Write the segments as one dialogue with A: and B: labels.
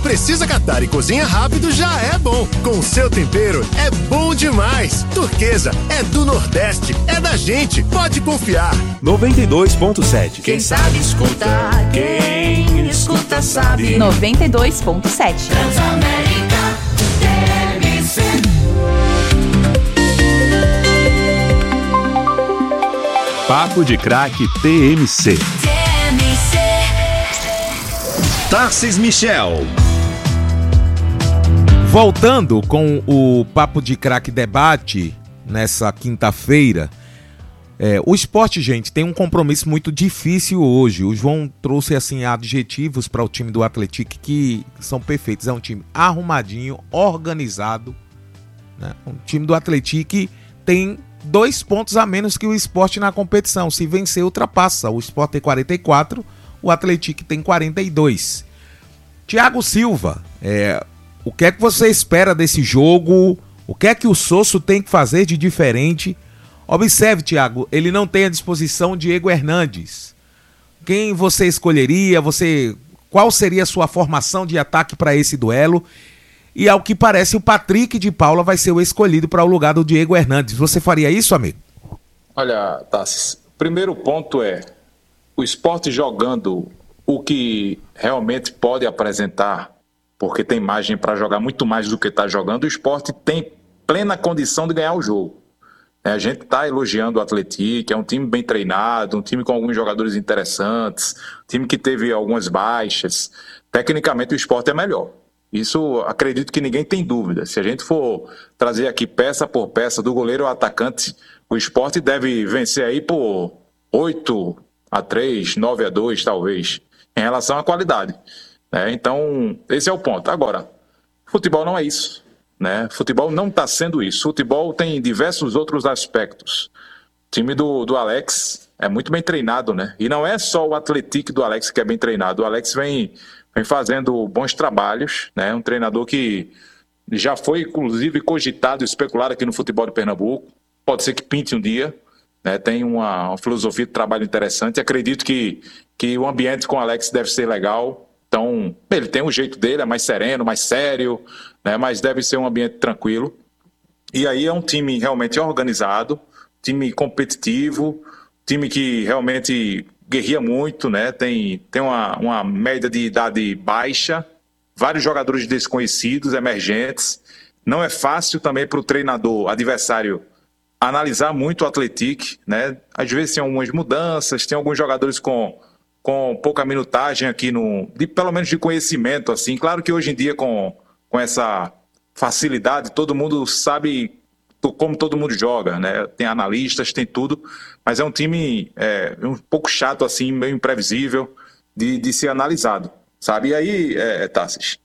A: precisa catar e cozinha rápido já é bom. Com o seu tempero é bom demais. Turquesa é do Nordeste, é da gente, pode confiar.
B: 92.7.
C: Quem sabe escuta, quem escuta sabe.
D: 92.7.
C: Transamérica TMC.
B: Papo de Craque TMC.
E: Tarcis Michel.
F: Voltando com o Papo de Craque Debate nessa quinta-feira, o esporte, gente, tem um compromisso muito difícil hoje. O João trouxe assim adjetivos para o time do Atlético que são perfeitos. É um time arrumadinho, organizado, né? O time do Atlético tem 2 pontos a menos que o Sport na competição. Se vencer, ultrapassa. O Sport tem 44, o Atlético tem 42. Thiago Silva, o que é que você espera desse jogo? O que é que o Sosso tem que fazer de diferente? Observe, Thiago, ele não tem à disposição Diego Hernandes. Quem você escolheria? Qual seria a sua formação de ataque para esse duelo? E ao que parece, o Patrick de Paula vai ser o escolhido para o lugar do Diego Hernandes. Você faria isso, amigo?
G: Olha, Tassis, primeiro ponto o Sport jogando o que realmente pode apresentar, porque tem margem para jogar muito mais do que está jogando, o Sport tem plena condição de ganhar o jogo. A gente está elogiando o Atlético, é um time bem treinado, um time com alguns jogadores interessantes, um time que teve algumas baixas. Tecnicamente o Sport é melhor. Isso acredito que ninguém tem dúvida. Se a gente for trazer aqui peça por peça, do goleiro ao atacante, o Sport deve vencer aí por 8-3, 9-2 talvez, em relação à qualidade. Então, esse é o ponto. Agora, futebol não é isso, né? Futebol não está sendo isso. Futebol tem diversos outros aspectos. O time do Alex é muito bem treinado, né? E não é só o Atlético do Alex que é bem treinado. O Alex vem fazendo bons trabalhos, né? Um treinador que já foi, inclusive, cogitado e especulado aqui no futebol de Pernambuco. Pode ser que pinte um dia, né? Tem uma filosofia de trabalho interessante. Acredito que o ambiente com o Alex deve ser legal. Então, ele tem um jeito dele, é mais sereno, mais sério, né? Mas deve ser um ambiente tranquilo. E aí é um time realmente organizado, time competitivo, time que realmente guerria muito, né? Tem uma média de idade baixa, vários jogadores desconhecidos, emergentes. Não é fácil também para o treinador adversário analisar muito o Atlético, né? Às vezes tem algumas mudanças, tem alguns jogadores com pouca minutagem aqui, pelo menos de conhecimento, assim. Claro que hoje em dia com essa facilidade, todo mundo sabe como todo mundo joga, né? Tem analistas, tem tudo, mas é um time um pouco chato, assim, meio imprevisível de ser analisado, sabe? E aí, Tassis,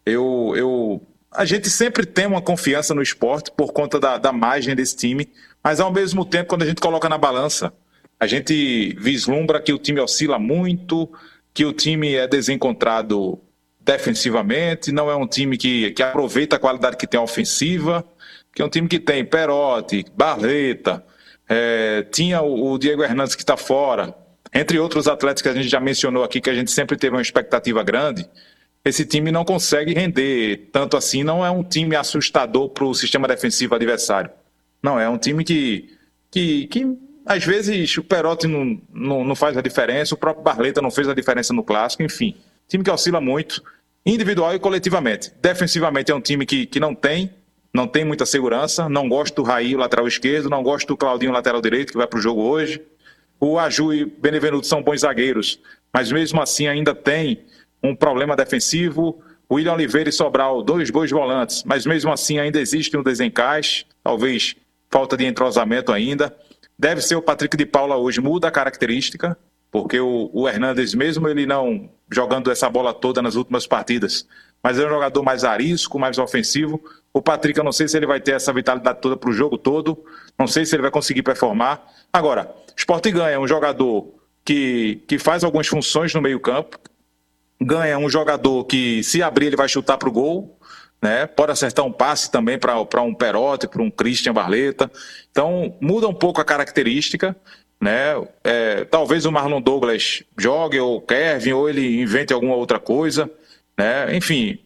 G: a gente sempre tem uma confiança no esporte por conta da margem desse time, mas ao mesmo tempo, quando a gente coloca na balança, a gente vislumbra que o time oscila muito, que o time é desencontrado defensivamente, não é um time que aproveita a qualidade que tem a ofensiva, que é um time que tem Perotti, Barleta, tinha o Diego Hernandes que está fora, entre outros atletas que a gente já mencionou aqui, que a gente sempre teve uma expectativa grande. Esse time não consegue render tanto assim, não é um time assustador para o sistema defensivo adversário. Não, é um time que às vezes o Perotti não faz a diferença, o próprio Barleta não fez a diferença no Clássico, enfim. Time que oscila muito, individual e coletivamente. Defensivamente é um time que não tem muita segurança, não gosto do Raí, o lateral esquerdo, não gosto do Claudinho, lateral direito, que vai para o jogo hoje. O Aju e Benevenuto são bons zagueiros, mas mesmo assim ainda tem um problema defensivo. O William Oliveira e Sobral, 2 bons volantes, mas mesmo assim ainda existe um desencaixe, talvez falta de entrosamento ainda. Deve ser o Patrick de Paula hoje, muda a característica, porque o Hernandes, mesmo ele não jogando essa bola toda nas últimas partidas, mas é um jogador mais arisco, mais ofensivo. O Patrick, eu não sei se ele vai ter essa vitalidade toda para o jogo todo, não sei se ele vai conseguir performar. Agora, o Sport ganha um jogador que faz algumas funções no meio campo, ganha um jogador que, se abrir, ele vai chutar para o gol, né? Pode acertar um passe também para um Perotti, para um Christian Barleta. Então, muda um pouco a característica, né? Talvez o Marlon Douglas jogue, ou o Kevin, ou ele invente alguma outra coisa, né? Enfim,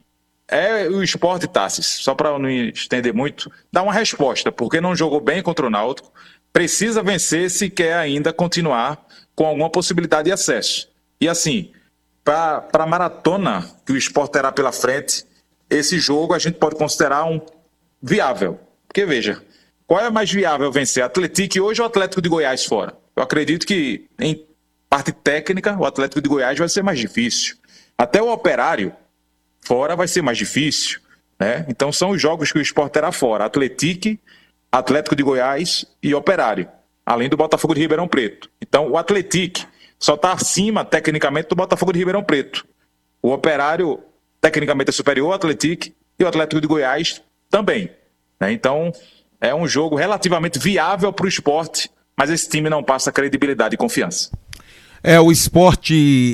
G: o Sport, Tassis, só para não estender muito, dá uma resposta, porque não jogou bem contra o Náutico, precisa vencer se quer ainda continuar com alguma possibilidade de acesso. E assim, para a maratona que o Sport terá pela frente, esse jogo a gente pode considerar um viável. Porque veja, qual é mais viável vencer, Atlético hoje ou Atlético de Goiás fora? Eu acredito que em parte técnica o Atlético de Goiás vai ser mais difícil. Até o Operário fora vai ser mais difícil, né? Então são os jogos que o Sport terá fora: Atlético de Goiás e Operário, além do Botafogo de Ribeirão Preto. Então o Atlético só está acima tecnicamente do Botafogo de Ribeirão Preto. O Operário tecnicamente é superior ao Atlético e o Atlético de Goiás também, né? Então é um jogo relativamente viável para o Sport, mas esse time não passa credibilidade e confiança.
F: O Sport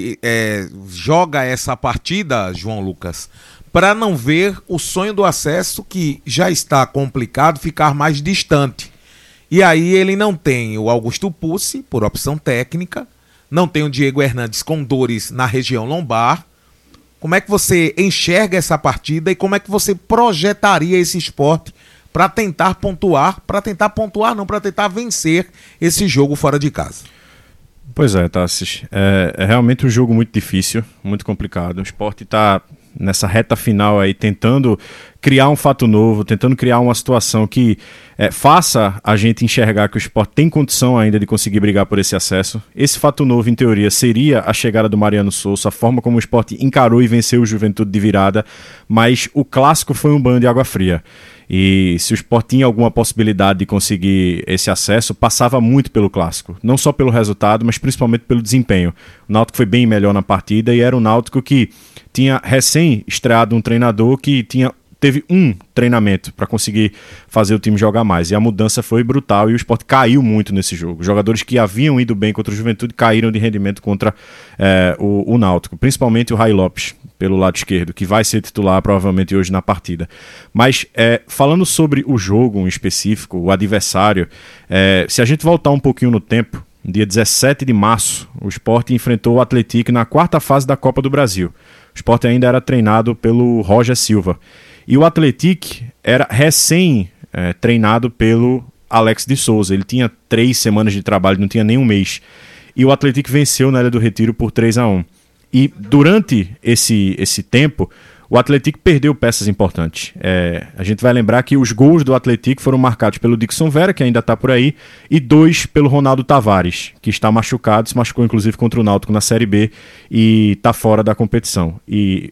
F: joga essa partida, João Lucas, para não ver o sonho do acesso, que já está complicado, ficar mais distante. E aí ele não tem o Augusto Pucci, por opção técnica, não tem o Diego Hernandes com dores na região lombar. Como é que você enxerga essa partida e como é que você projetaria esse Sport para tentar pontuar, para tentar vencer esse jogo fora de casa?
D: Pois é, Tassis. É realmente um jogo muito difícil, muito complicado. O Sport está nessa reta final aí tentando criar um fato novo, tentando criar uma situação que faça a gente enxergar que o Sport tem condição ainda de conseguir brigar por esse acesso. Esse fato novo, em teoria, seria a chegada do Mariano Souza, a forma como o Sport encarou e venceu o Juventude de virada, mas o clássico foi um banho de água fria. E se o Sport tinha alguma possibilidade de conseguir esse acesso, passava muito pelo clássico. Não só pelo resultado, mas principalmente pelo desempenho. O Náutico foi bem melhor na partida e era um Náutico que tinha recém-estreado um treinador que teve um treinamento para conseguir fazer o time jogar mais. E a mudança foi brutal e o Sport caiu muito nesse jogo. Jogadores que haviam ido bem contra o Juventude caíram de rendimento contra o Náutico. Principalmente o Ray Lopes, pelo lado esquerdo, que vai ser titular provavelmente hoje na partida. Mas falando sobre o jogo em específico, o adversário, se a gente voltar um pouquinho no tempo, no dia 17 de março, o Sport enfrentou o Atlético na quarta fase da Copa do Brasil. O Sport ainda era treinado pelo Roger Silva. E o Atlético era recém-treinado pelo Alex de Souza. Ele tinha 3 semanas de trabalho, não tinha nem um mês. E o Atlético venceu na Ilha do Retiro por 3-1. E durante esse tempo, o Atlético perdeu peças importantes. A gente vai lembrar que os gols do Atlético foram marcados pelo Dixon Vera, que ainda está por aí, e 2 pelo Ronaldo Tavares, que está machucado, se machucou inclusive contra o Náutico na Série B e está fora da competição. E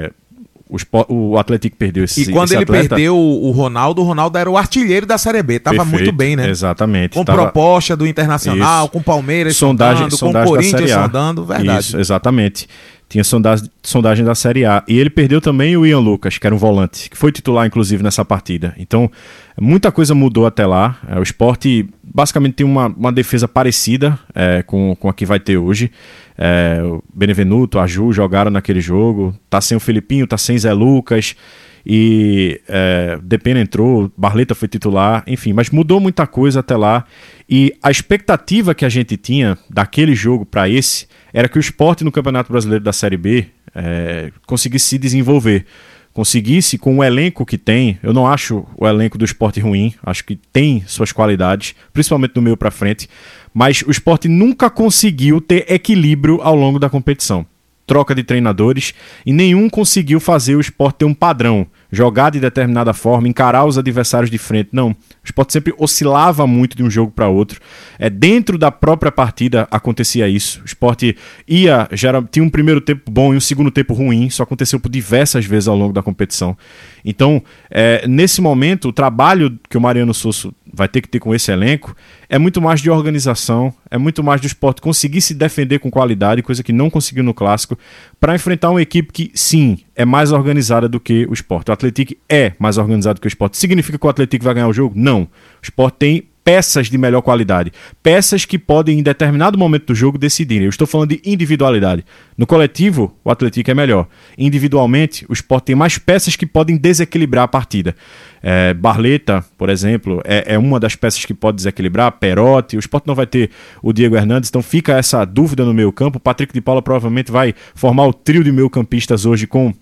D: o Atlético perdeu esse atleta. E
F: quando ele perdeu o Ronaldo era o artilheiro da Série B. Tava muito bem, né?
D: Exatamente.
F: Com proposta do Internacional, com o Palmeiras sondando, com o Corinthians sondando, verdade.
D: Isso, exatamente. Tinha sondagem da Série A. E ele perdeu também o Ian Lucas, que era um volante, que foi titular, inclusive, nessa partida. Então, muita coisa mudou até lá. O Sport basicamente tem uma defesa parecida com a que vai ter hoje. O Benevenuto, a Ju jogaram naquele jogo. Tá sem o Felipinho, tá sem Zé Lucas. E Depena entrou, Barleta foi titular, enfim, mas mudou muita coisa até lá. E a expectativa que a gente tinha daquele jogo para esse era que o Sport no Campeonato Brasileiro da Série B conseguisse se desenvolver, conseguisse com o elenco que tem. Eu não acho o elenco do Sport ruim, acho que tem suas qualidades, principalmente do meio para frente, mas o Sport nunca conseguiu ter equilíbrio ao longo da competição. Troca de treinadores e nenhum conseguiu fazer o Sport ter um padrão, jogar de determinada forma, encarar os adversários de frente. Não, o Sport sempre oscilava muito de um jogo para outro. Dentro da própria partida acontecia isso. O Sport tinha um primeiro tempo bom e um segundo tempo ruim. Isso aconteceu por diversas vezes ao longo da competição. Então, nesse momento, o trabalho que o Mariano Souza vai ter que ter com esse elenco é muito mais de organização, é muito mais do Sport conseguir se defender com qualidade, coisa que não conseguiu no Clássico, para enfrentar uma equipe que, sim, é mais organizada do que o Sport. O Atlético é mais organizado que o Sport. Significa que o Atlético vai ganhar o jogo? Não. O Sport tem peças de melhor qualidade. Peças que podem, em determinado momento do jogo, decidirem. Eu estou falando de individualidade. No coletivo, o Atlético é melhor. Individualmente, o Sport tem mais peças que podem desequilibrar a partida. Barleta, por exemplo, é uma das peças que pode desequilibrar. Perotti. O Sport não vai ter o Diego Hernandes, então fica essa dúvida no meio campo. O Patrick de Paula provavelmente vai formar o trio de meio-campistas hoje com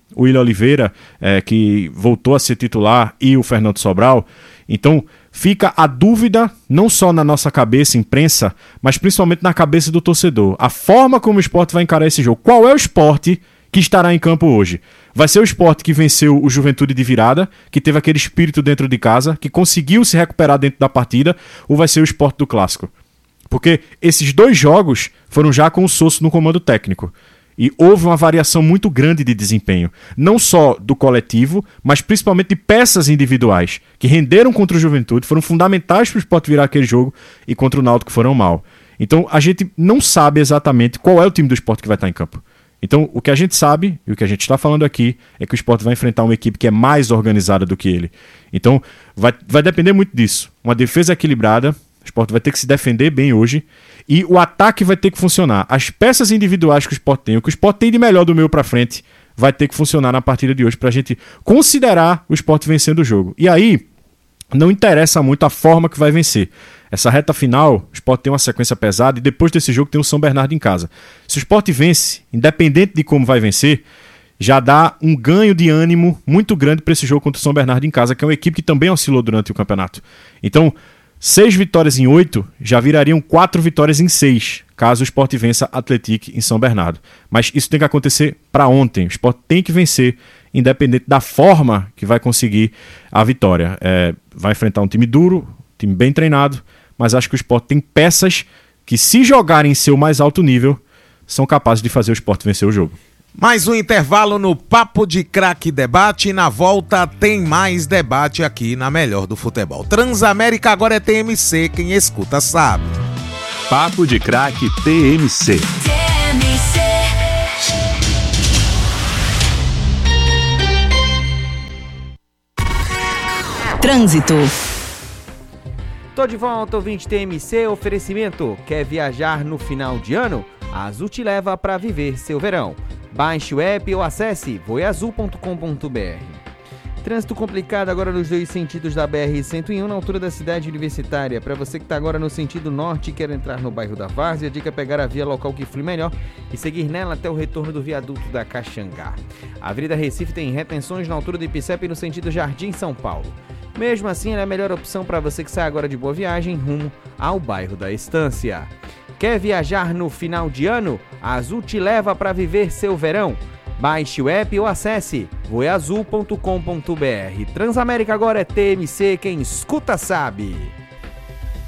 D: o William Oliveira, que voltou a ser titular, e o Fernando Sobral. Então fica a dúvida, não só na nossa cabeça, imprensa, mas principalmente na cabeça do torcedor. A forma como o Sport vai encarar esse jogo. Qual é o Sport que estará em campo hoje? Vai ser o Sport que venceu o Juventude de virada, que teve aquele espírito dentro de casa, que conseguiu se recuperar dentro da partida, ou vai ser o Sport do Clássico? Porque esses 2 jogos foram já com o Sosso no comando técnico. E houve uma variação muito grande de desempenho. Não só do coletivo, mas principalmente de peças individuais, que renderam contra o Juventude, foram fundamentais para o Sport virar aquele jogo, e contra o Náutico foram mal. Então a gente não sabe exatamente qual é o time do Sport que vai estar em campo. Então o que a gente sabe, e o que a gente está falando aqui, é que o Sport vai enfrentar uma equipe que é mais organizada do que ele. Então vai depender muito disso. Uma defesa equilibrada, o Sport vai ter que se defender bem hoje, e o ataque vai ter que funcionar. As peças individuais que o Sport tem, o que o Sport tem de melhor do meio para frente, vai ter que funcionar na partida de hoje para a gente considerar o Sport vencendo o jogo. E aí, não interessa muito a forma que vai vencer. Essa reta final, o Sport tem uma sequência pesada, e depois desse jogo tem o São Bernardo em casa. Se o Sport vence, independente de como vai vencer, já dá um ganho de ânimo muito grande para esse jogo contra o São Bernardo em casa, que é uma equipe que também oscilou durante o campeonato. Então, 6 vitórias em 8 já virariam 4 vitórias em 6, caso o Sport vença Atlético em São Bernardo. Mas isso tem que acontecer para ontem. O Sport tem que vencer, independente da forma que vai conseguir a vitória. Vai enfrentar um time duro, time bem treinado, mas acho que o Sport tem peças que, se jogarem em seu mais alto nível, são capazes de fazer o Sport vencer o jogo.
F: Mais um intervalo no Papo de Craque Debate. Na volta tem mais debate aqui na Melhor do Futebol. Transamérica agora é TMC, quem escuta sabe.
B: Papo de Craque TMC.
H: Trânsito.
I: Tô de volta, ouvinte TMC, oferecimento. Quer viajar no final de ano? A Azul te leva para viver seu verão. Baixe o app ou acesse voeazul.com.br. Trânsito complicado agora nos 2 sentidos da BR-101, na altura da cidade universitária. Para você que está agora no sentido norte e quer entrar no bairro da Várzea, a dica é pegar a via local que flui melhor e seguir nela até o retorno do viaduto da Caxangá. A Avenida Recife tem retenções na altura do Ipicep no sentido Jardim São Paulo. Mesmo assim, ela é a melhor opção para você que sai agora de Boa Viagem rumo ao bairro da Estância. Quer viajar no final de ano? A Azul te leva para viver seu verão. Baixe o app ou acesse voeazul.com.br. Transamérica agora é TMC, quem escuta sabe.